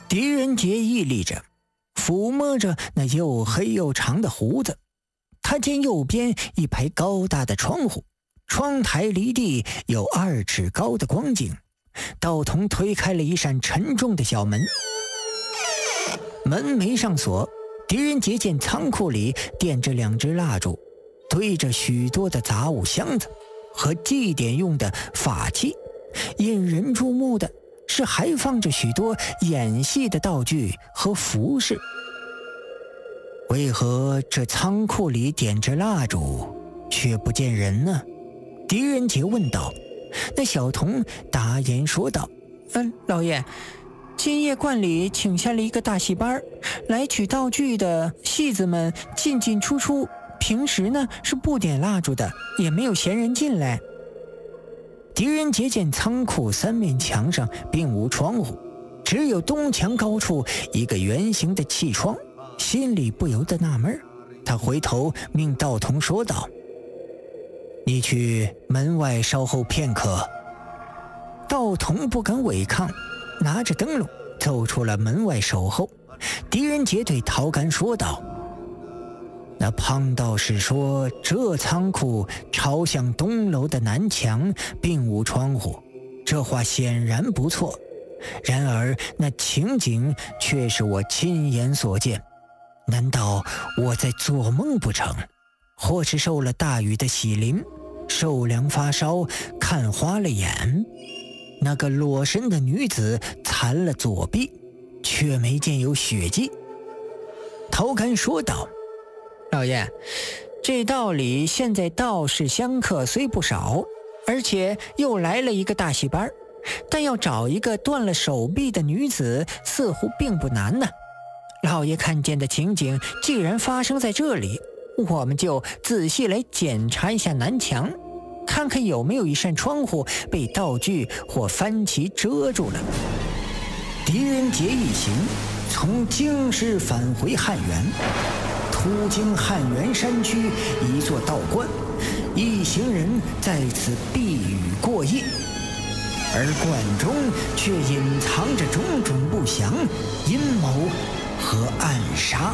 狄仁杰屹立着，抚摸着那又黑又长的胡子。他见右边一排高大的窗户，窗台离地有2尺高的光景。道童推开了一扇沉重的小门，门没上锁。狄仁杰见仓库里点着2支蜡烛，堆着许多的杂物箱子和祭典用的法器，引人注目的是还放着许多演戏的道具和服饰。为何这仓库里点着蜡烛却不见人呢？狄仁杰问道。那小童答言说道：老爷，今夜观里请下了一个大戏班，来取道具的戏子们进进出出，平时呢是不点蜡烛的，也没有闲人进来。狄仁杰见仓库3面墙上并无窗户，只有东墙高处一个圆形的气窗，心里不由得纳闷。他回头命道童说道：你去门外稍后片刻。道童不敢违抗，拿着灯笼走出了门外守候。狄仁杰对陶干说道：那胖道士说这仓库朝向东楼的南墙并无窗户，这话显然不错，然而那情景却是我亲眼所见，难道我在做梦不成？或是受了大雨的洗淋，受凉发烧，看花了眼。那个裸身的女子残了左臂，却没见有血迹。陶干说道：老爷，这道里现在道士香客虽不少，而且又来了一个大戏班，但要找一个断了手臂的女子似乎并不难呢。老爷看见的情景既然发生在这里，我们就仔细来检查一下南墙，看看有没有一扇窗户被道具或幡旗遮住了。狄仁杰一行从京师返回汉源，途经汉源山区一座道观，一行人在此避雨过夜，而观中却隐藏着种种不祥、阴谋和暗杀。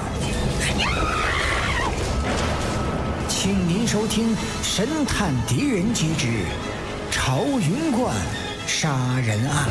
请您收听《神探狄仁杰之朝云观杀人案》。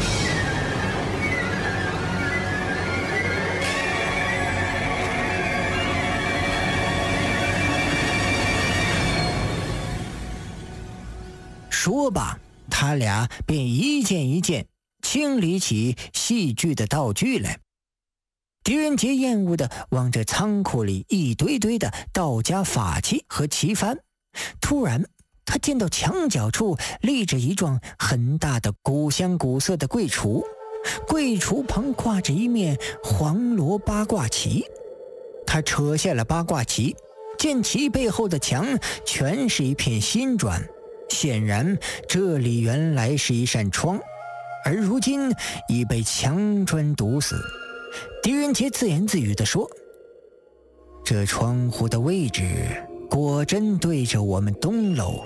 说罢，他俩便一件一件清理起戏剧的道具来。狄仁杰厌恶地望着仓库里一堆堆的道家法器和旗幡，突然他见到墙角处立着一幢很大的古香古色的柜橱，柜橱旁挂着一面黄罗八卦旗。他扯下了八卦旗，见其背后的墙全是一片新砖，显然这里原来是一扇窗，而如今已被墙砖堵死。狄仁杰自言自语地说：这窗户的位置果真对着我们东楼。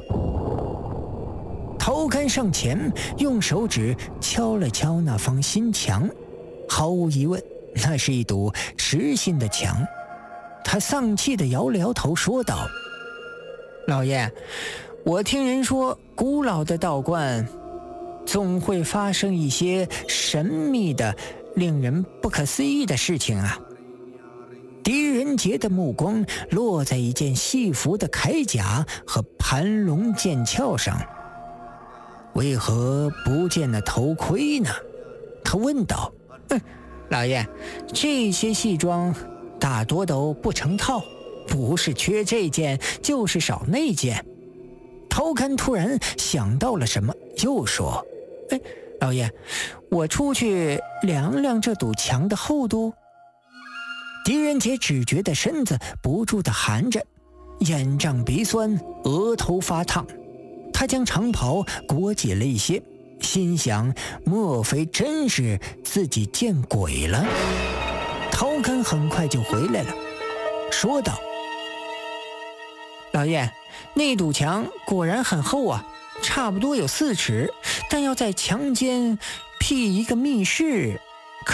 陶干上前用手指敲了敲那方新墙，毫无疑问，那是一堵实心的墙。他丧气地摇了摇头说道：老爷，我听人说古老的道观总会发生一些神秘的令人不可思议的事情啊。狄仁杰的目光落在一件戏服的铠甲和盘龙剑鞘上。为何不见那头盔呢？他问道。老爷，这些戏装大多都不成套，不是缺这件就是少那件。陶干突然想到了什么，又说：老爷，我出去量量这堵墙的厚度。狄仁杰只觉得身子不住地寒着，眼胀鼻酸，额头发烫。他将长袍裹紧了一些，心想莫非真是自己见鬼了。陶干很快就回来了，说道：老爷，那堵墙果然很厚啊，差不多有4尺，但要在墙间辟一个密室，